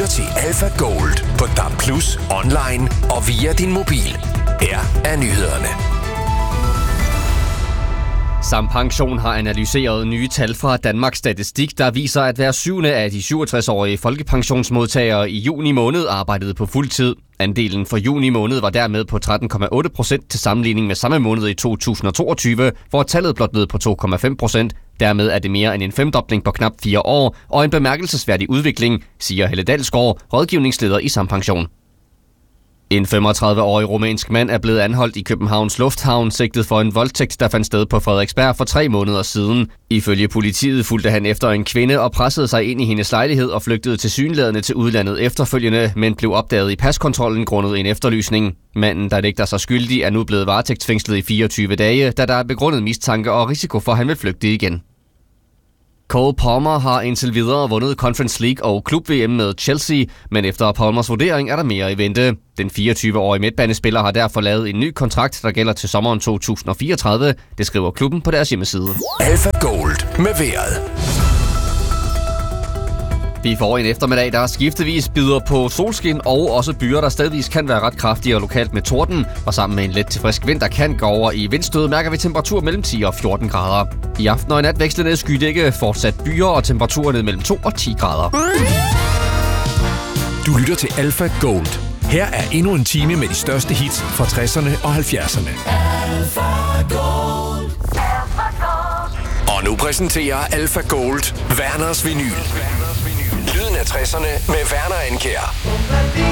lytter til Alpha Gold på DAB+, online og via din mobil. Her er nyhederne. Sampension har analyseret nye tal fra Danmarks Statistik, der viser, at hver syvende af de 67-årige folkepensionsmodtagere i juni måned arbejdede på fuld tid. Andelen for juni måned var dermed på 13,8% til sammenligning med samme måned i 2022, hvor tallet blot lød på 2,5%. Dermed er det mere end en femdobling på knap 4 år, og en bemærkelsesværdig udvikling, siger Helle Dalsgaard, rådgivningsleder i Sampension. En 35-årig rumænsk mand er blevet anholdt i Københavns Lufthavn, sigtet for en voldtægt, der fandt sted på Frederiksberg for 3 måneder siden. Ifølge politiet fulgte han efter en kvinde og pressede sig ind i hendes lejlighed og flygtede tilsyneladende til udlandet efterfølgende, men blev opdaget i paskontrollen grundet en efterlysning. Manden, der nægter sig skyldig, er nu blevet varetægtsfængslet i 24 dage, da der er begrundet mistanke og risiko for, at han vil flygte igen. Cole Palmer har indtil videre vundet Conference League og Klub-VM med Chelsea, men efter Palmers vurdering er der mere i vente. Den 24-årige midtbanespiller har derfor lavet en ny kontrakt, der gælder til sommeren 2034. Det skriver klubben på deres hjemmeside. Alpha Gold med vejret. Vi får en eftermiddag, der skiftevis byder på solskin og også byer, der stedvis kan være ret kraftige og lokalt med torden. Og sammen med en let til frisk vind, der kan gå over i vindstød, mærker vi temperatur mellem 10 og 14 grader. I aften og i nat vekslende skydække, fortsat byer og temperaturer ned mellem 2 og 10 grader. Du lytter til Alpha Gold. Her er endnu en time med de største hits fra 60'erne og 70'erne. Alpha Gold. Og nu præsenterer Alpha Gold Werners Vinyl. Lyden af 60'erne med Werner Andkjær.